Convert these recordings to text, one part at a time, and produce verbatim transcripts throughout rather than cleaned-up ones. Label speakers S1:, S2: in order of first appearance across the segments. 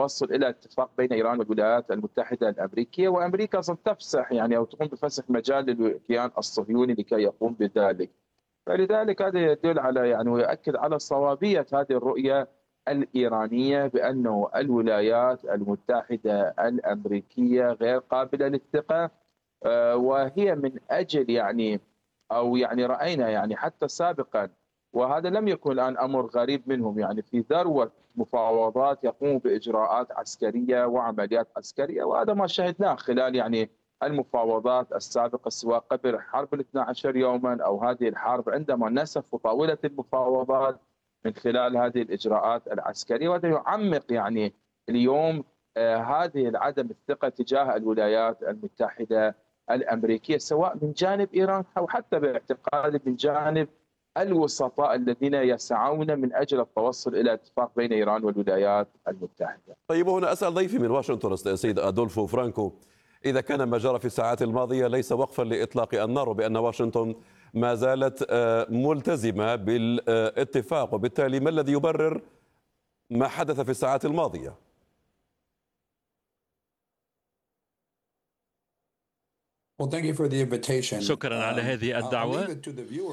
S1: التوصل إلى اتفاق بين إيران والولايات المتحدة الأمريكية، وأمريكا ستفسح يعني أو تقوم بفسح مجال للكيان الصهيوني لكي يقوم بذلك. فلذلك هذا يدل على يعني ويؤكد على صوابية هذه الرؤية الإيرانية بأنه الولايات المتحدة الأمريكية غير قابلة للثقة، آه، وهي من أجل يعني أو يعني رأينا يعني حتى سابقا، وهذا لم يكن الآن أمر غريب منهم، يعني في ذروة مفاوضات يقوموا بإجراءات عسكرية وعمليات عسكرية، وهذا ما شهدناه خلال يعني المفاوضات السابقة سواء قبل حرب الاثنى عشر يوما أو هذه الحرب عندما نسفوا طاولة المفاوضات من خلال هذه الإجراءات العسكرية. وهذا يعمق يعني اليوم آه، هذه العدم الثقة تجاه الولايات المتحدة الأمريكية سواء من جانب إيران أو حتى باعتقادي من جانب الوسطاء الذين يسعون من أجل التوصل إلى اتفاق بين إيران والولايات المتحدة.
S2: طيب، هنا أسأل ضيفي من واشنطن السيد أدولفو فرانكو، إذا كان ما جرى في الساعات الماضية ليس وقفا لإطلاق النار، وبأن واشنطن ما زالت ملتزمة بالاتفاق، وبالتالي ما الذي يبرر ما حدث في الساعات الماضية؟
S3: شكرا على هذه الدعوة.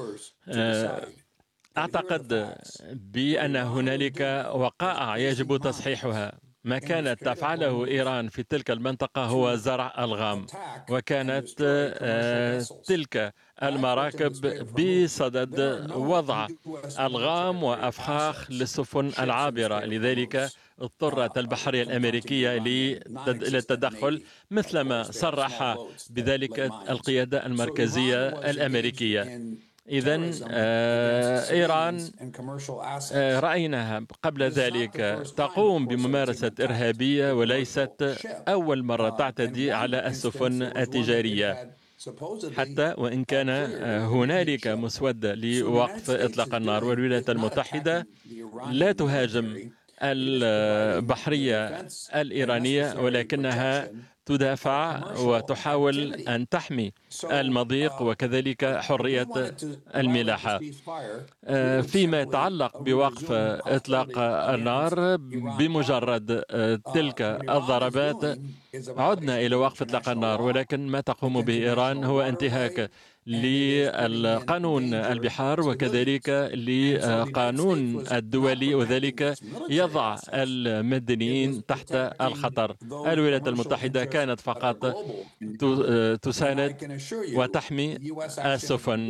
S3: أعتقد بأن هنالك وقائع يجب تصحيحها. ما كانت تفعله إيران في تلك المنطقة هو زرع ألغام، وكانت تلك المراكب بصدد وضع ألغام وأفخاخ للسفن العابرة، لذلك اضطرت البحرية الأمريكية للتدخل مثلما صرح بذلك القيادة المركزية الأمريكية. إذن إيران رأيناها قبل ذلك تقوم بممارسة إرهابية، وليست أول مرة تعتدي على السفن التجارية، حتى وإن كان هنالك مسودة لوقف إطلاق النار. والولايات المتحدة لا تهاجم البحرية الإيرانية، ولكنها تدافع وتحاول أن تحمي المضيق وكذلك حرية الملاحة. فيما يتعلق بوقف إطلاق النار، بمجرد تلك الضربات عدنا إلى وقف إطلاق النار، ولكن ما تقوم به إيران هو انتهاك للقانون البحار وكذلك لقانون الدولي، وذلك يضع المدنيين تحت الخطر. الولايات المتحدة كانت فقط تساند وتحمي السفن،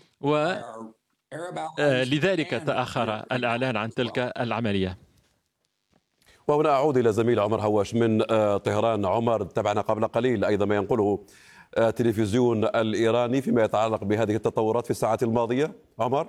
S3: ولذلك تأخر الإعلان عن تلك العملية.
S2: وهنا أعود إلى زميل عمر هواش من طهران. عمر، تابعنا قبل قليل أيضا ما ينقله التلفزيون الإيراني فيما يتعلق بهذه التطورات في الساعات الماضية. عمر.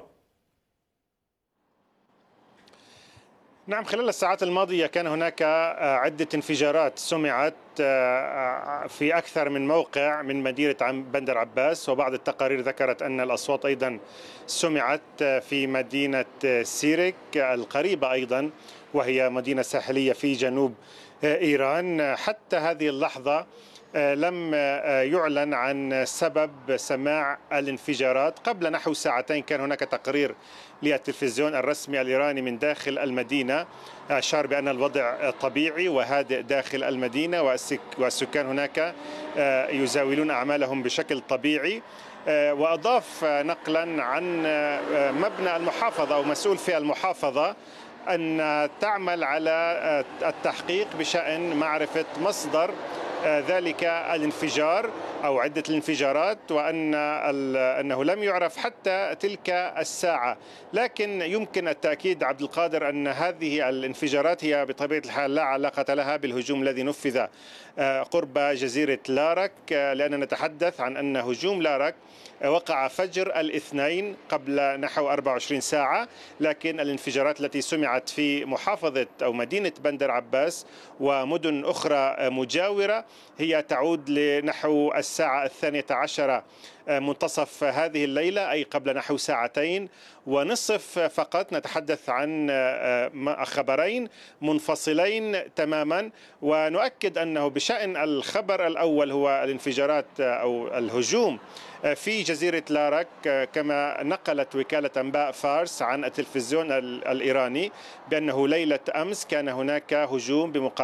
S4: نعم، خلال الساعات الماضية كان هناك عدة انفجارات سمعت في أكثر من موقع من مدينة بندر عباس، وبعض التقارير ذكرت أن الأصوات أيضا سمعت في مدينة سيرك القريبة أيضا، وهي مدينة ساحلية في جنوب إيران. حتى هذه اللحظة لم يعلن عن سبب سماع الانفجارات. قبل نحو ساعتين كان هناك تقرير للتلفزيون الرسمي الإيراني من داخل المدينة أشار بأن الوضع طبيعي وهادئ داخل المدينة، والسكان هناك يزاولون أعمالهم بشكل طبيعي. وأضاف نقلا عن مبنى المحافظة أو مسؤول في المحافظة أن تعمل على التحقيق بشأن معرفة مصدر ذلك الانفجار أو عدة الانفجارات، وأن أنه لم يعرف حتى تلك الساعة. لكن يمكن التأكيد عبد القادر أن هذه الانفجارات هي بطبيعة الحال لا علاقة لها بالهجوم الذي نفذ قرب جزيرة لارك، لأننا نتحدث عن أن هجوم لارك وقع فجر الاثنين قبل نحو أربع وعشرين ساعة، لكن الانفجارات التي سمعت في محافظة أو مدينة بندر عباس ومدن أخرى مجاورة هي تعود لنحو الساعة الثانية عشرة منتصف هذه الليلة، أي قبل نحو ساعتين ونصف فقط. نتحدث عن خبرين منفصلين تماما، ونؤكد أنه بشأن الخبر الأول هو الانفجارات أو الهجوم في جزيرة لارك، كما نقلت وكالة أنباء فارس عن التلفزيون الإيراني بأنه ليلة أمس كان هناك هجوم بمقدمة